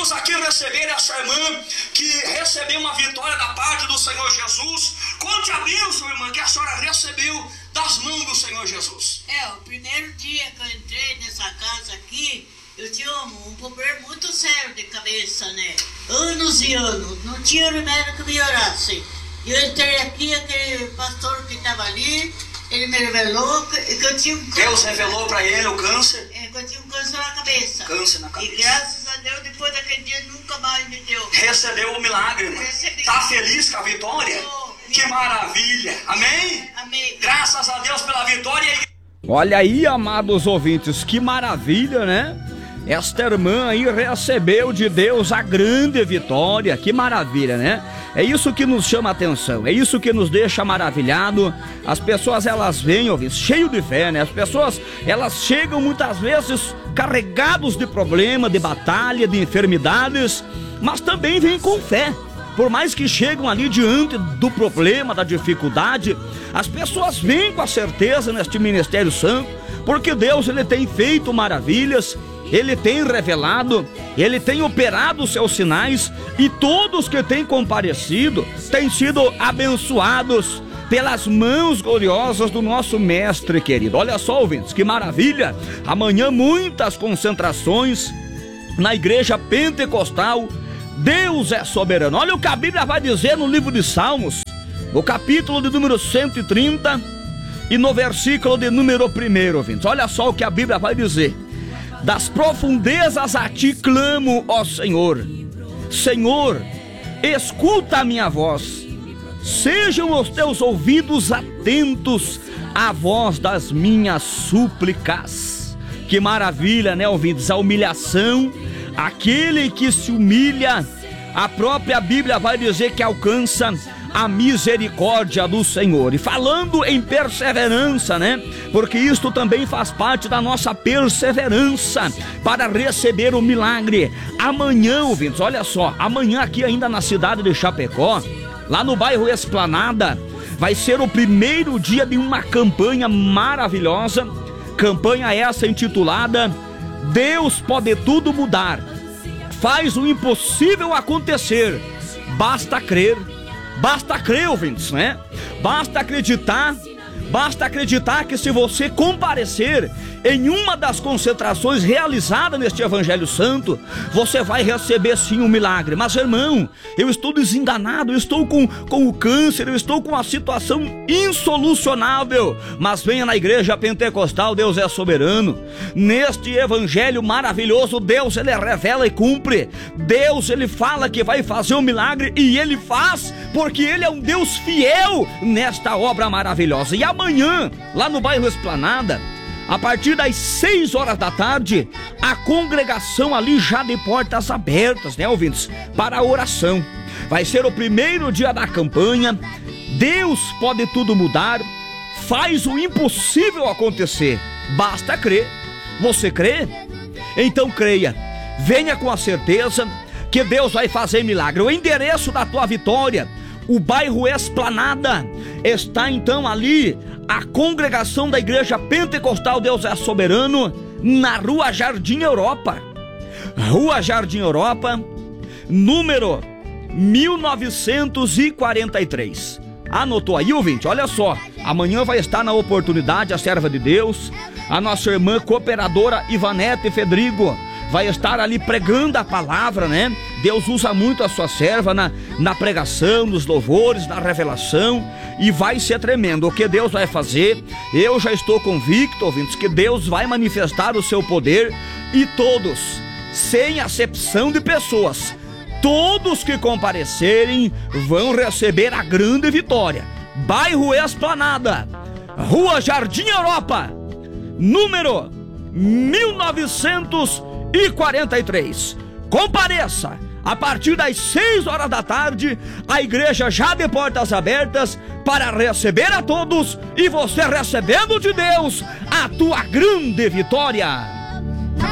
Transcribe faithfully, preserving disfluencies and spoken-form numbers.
vamos aqui receber essa irmã que recebeu uma vitória da parte do Senhor Jesus. Conte a bênção, irmã, que a senhora recebeu das mãos do Senhor Jesus. É, o primeiro dia que eu entrei nessa casa aqui, eu tinha um, um problema muito sério de cabeça, né? Anos e anos, não tinha remédio que me orasse. E eu entrei aqui, aquele pastor que estava ali, ele me revelou que, que eu tinha um câncer. Deus revelou para ele o câncer? É, que eu tinha um câncer na cabeça. Câncer na cabeça. E graças a Deus, depois daquele dia, nunca mais me deu. Recebeu o milagre, irmã. Está feliz com a vitória? Oh, que maravilha. Amém? Amém. Graças a Deus pela vitória. Olha aí, amados ouvintes, que maravilha, né? Esta irmã aí recebeu de Deus a grande vitória. Que maravilha, né? É isso que nos chama a atenção, é isso que nos deixa maravilhado. As pessoas, elas vêm, ouvintes, cheio de fé, né? As pessoas, elas chegam muitas vezes carregados de problema, de batalha, de enfermidades, mas também vêm com fé. Por mais que chegam ali diante do problema, da dificuldade, as pessoas vêm com a certeza neste Ministério Santo, porque Deus, ele tem feito maravilhas, ele tem revelado, ele tem operado os seus sinais, e todos que têm comparecido têm sido abençoados pelas mãos gloriosas do nosso mestre querido. Olha só, ouvintes, que maravilha! Amanhã muitas concentrações na igreja pentecostal. Deus é soberano. Olha o que a Bíblia vai dizer no livro de Salmos, no capítulo de número cento e trinta e no versículo de número um, ouvintes. Olha só o que a Bíblia vai dizer: das profundezas a ti clamo, ó Senhor. Senhor, escuta a minha voz. Sejam os teus ouvidos atentos à voz das minhas súplicas. Que maravilha, né, ouvintes? A humilhação, aquele que se humilha, a própria Bíblia vai dizer que alcança a misericórdia do Senhor. E falando em perseverança, né? Porque isto também faz parte da nossa perseverança para receber o milagre. Amanhã, ouvintes, olha só, amanhã aqui ainda na cidade de Chapecó, lá no bairro Esplanada, vai ser o primeiro dia de uma campanha maravilhosa. Campanha essa intitulada Deus pode tudo mudar, faz o impossível acontecer, basta crer. Basta crer, ouvintes, né? Basta acreditar, basta acreditar que se você comparecer em uma das concentrações realizadas neste Evangelho Santo, você vai receber sim um milagre. Mas, irmão, eu estou desenganado, eu estou com, com o câncer, eu estou com uma situação insolucionável. Mas venha na igreja pentecostal, Deus é soberano. Neste Evangelho maravilhoso, Deus, ele revela e cumpre. Deus, ele fala que vai fazer um milagre, e ele faz, porque ele é um Deus fiel nesta obra maravilhosa. E amanhã, lá no bairro Esplanada, a partir das seis horas da tarde, a congregação ali já de portas abertas, né, ouvintes, para a oração. Vai ser o primeiro dia da campanha. Deus pode tudo mudar, faz o impossível acontecer, basta crer. Você crê? Então creia, venha com a certeza que Deus vai fazer milagre. O endereço da tua vitória, o bairro Esplanada, está então ali a congregação da igreja pentecostal Deus é soberano, na rua Jardim Europa, rua Jardim Europa, número mil novecentos e quarenta e três. Anotou aí, ouvinte? Olha só, amanhã vai estar na oportunidade a serva de Deus, a nossa irmã cooperadora Ivanete Fedrigo, vai estar ali pregando a palavra, né? Deus usa muito a sua serva na, na pregação, nos louvores, na revelação, e vai ser tremendo o que Deus vai fazer. Eu já estou convicto, ouvintes, que Deus vai manifestar o seu poder, e todos, sem acepção de pessoas, todos que comparecerem vão receber a grande vitória. Bairro Esplanada, rua Jardim Europa, número mil novecentos e quarenta e três. Compareça a partir das seis horas da tarde, a igreja já de portas abertas para receber a todos, e você recebendo de Deus a tua grande vitória.